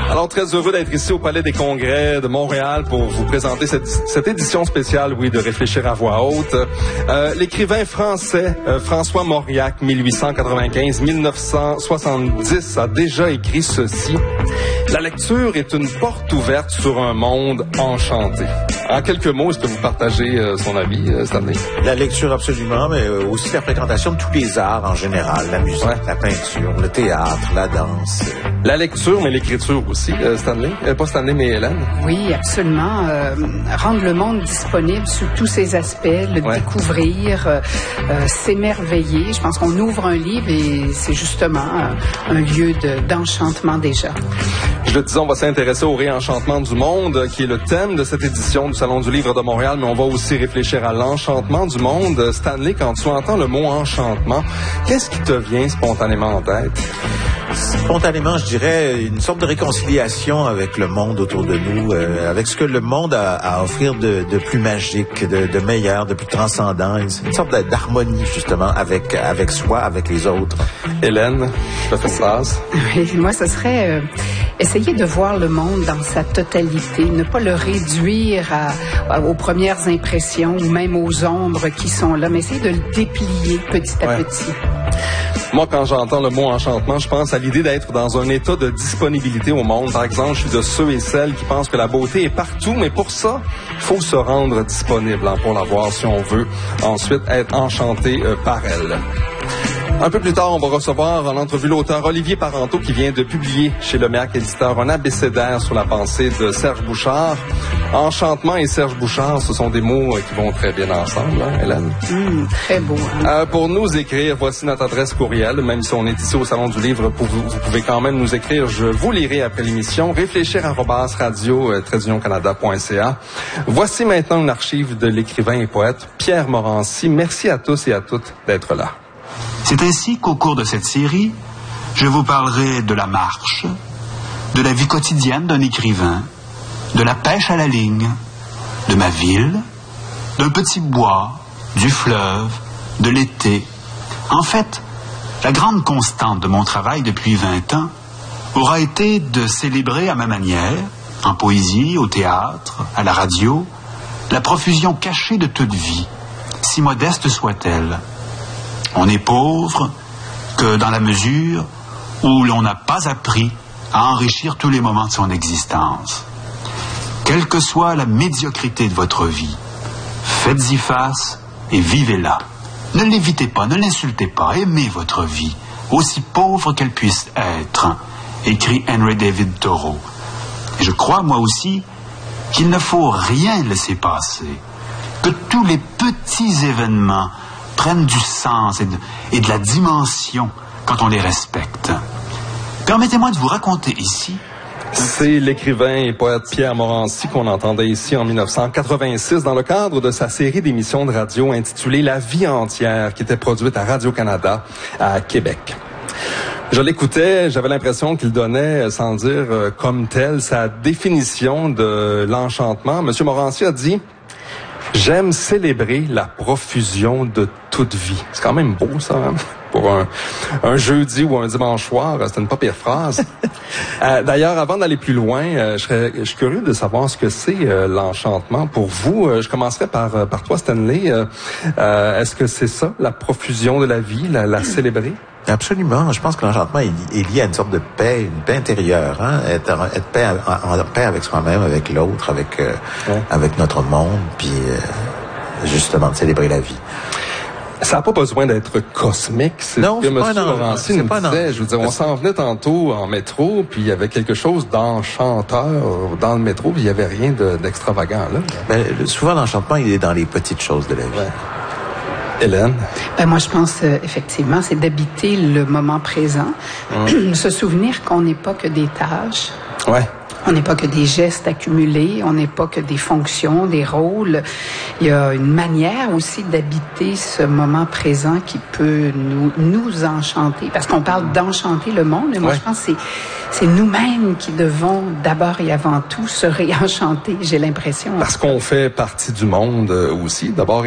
Alors, très heureux d'être ici au Palais des Congrès de Montréal pour vous présenter cette édition spéciale, oui, de Réfléchir à voix haute. L'écrivain français François Mauriac, 1895-1970, a déjà écrit ceci. La lecture est une porte ouverte sur un monde enchanté. En quelques mots, est-ce que vous partagez son avis, Stanley? La lecture, absolument, mais aussi la fréquentation de tous les arts en général. La musique, la peinture, le théâtre, la danse. La lecture, mais l'écriture aussi, Stanley. Pas Stanley, mais Hélène. Oui, absolument. Rendre le monde disponible sous tous ses aspects, le découvrir, s'émerveiller. Je pense qu'on ouvre un livre et c'est justement un lieu d'enchantement déjà. Je le disais, on va s'intéresser au réenchantement du monde, qui est le thème de cette édition du Salon du Livre de Montréal, mais on va aussi réfléchir à l'enchantement du monde. Stanley, quand tu entends le mot enchantement, qu'est-ce qui te vient spontanément en tête? Spontanément, je dirais une sorte de réconciliation avec le monde autour de nous, avec ce que le monde a à offrir de plus magique, de meilleur, de plus transcendant, une sorte d'harmonie justement avec soi, avec les autres. Hélène, tu fais une phrase? Oui, moi, ce serait essayer de voir le monde dans sa totalité, ne pas le réduire aux premières impressions ou même aux ombres qui sont là, mais essayer de le déplier petit à petit. Moi, quand j'entends le mot enchantement, je pense à l'idée d'être dans un état de disponibilité au monde. Par exemple, je suis de ceux et celles qui pensent que la beauté est partout, mais pour ça, il faut se rendre disponible pour la voir si on veut ensuite être enchanté par elle. Un peu plus tard, on va recevoir en entrevue l'auteur Olivier Parenteau qui vient de publier chez Lemiaque Éditeur un abécédaire sur la pensée de Serge Bouchard. Enchantement et Serge Bouchard, ce sont des mots qui vont très bien ensemble, hein, Hélène? Très beau. Hein? Pour nous écrire, voici notre adresse courriel. Même si on est ici au Salon du Livre, vous pouvez quand même nous écrire. Je vous lirai après l'émission. réfléchir@radio-canada.ca. Voici maintenant une archive de l'écrivain et poète Pierre Morancy. Merci à tous et à toutes d'être là. C'est ainsi qu'au cours de cette série, je vous parlerai de la marche, de la vie quotidienne d'un écrivain, de la pêche à la ligne, de ma ville, d'un petit bois, du fleuve, de l'été. En fait, la grande constante de mon travail depuis 20 ans aura été de célébrer à ma manière, en poésie, au théâtre, à la radio, la profusion cachée de toute vie, si modeste soit-elle. On est pauvre que dans la mesure où l'on n'a pas appris à enrichir tous les moments de son existence. Quelle que soit la médiocrité de votre vie, faites-y face et vivez-la. Ne l'évitez pas, ne l'insultez pas, aimez votre vie, aussi pauvre qu'elle puisse être, écrit Henry David Thoreau. Et je crois, moi aussi, qu'il ne faut rien laisser passer, que tous les petits événements prennent du sens et de la dimension quand on les respecte. Permettez-moi de vous raconter ici. C'est l'écrivain et poète Pierre Morancy qu'on entendait ici en 1986 dans le cadre de sa série d'émissions de radio intitulée La vie entière qui était produite à Radio-Canada à Québec. Je l'écoutais, j'avais l'impression qu'il donnait, sans dire comme tel, sa définition de l'enchantement. Monsieur Morancy a dit: j'aime célébrer la profusion de toute vie. C'est quand même beau, ça, hein? Pour un jeudi ou un dimanche soir, c'est une pas pire phrase. D'ailleurs, avant d'aller plus loin, je suis curieux de savoir ce que c'est l'enchantement pour vous. Je commencerai par toi, Stanley. Est-ce que c'est ça, la profusion de la vie, la célébrer? Absolument. Je pense que l'enchantement est lié à une sorte de paix, une paix intérieure, hein? Être en paix avec soi-même, avec l'autre, avec notre monde, puis justement de célébrer la vie. Ça n'a pas besoin d'être cosmique, c'est non, ce que M. Morancy nous disait. Je veux dire, on s'en venait tantôt en métro, puis il y avait quelque chose d'enchanteur dans le métro, puis il n'y avait rien d'extravagant, là. Ben, souvent, l'enchantement, il est dans les petites choses de la vie. Ouais. Hélène? Moi, je pense effectivement, c'est d'habiter le moment présent, se souvenir qu'on n'est pas que des tâches. Ouais. On n'est pas que des gestes accumulés, on n'est pas que des fonctions, des rôles. Il y a une manière aussi d'habiter ce moment présent qui peut nous enchanter. Parce qu'on parle d'enchanter le monde, mais moi je pense que c'est nous-mêmes qui devons d'abord et avant tout se réenchanter, j'ai l'impression. Parce qu'on fait partie du monde aussi, d'abord